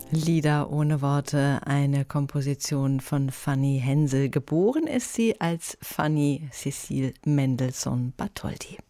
Lieder ohne Worte, eine Komposition von Fanny Hensel. Geboren ist sie als Fanny Cecile Mendelssohn Bartholdy.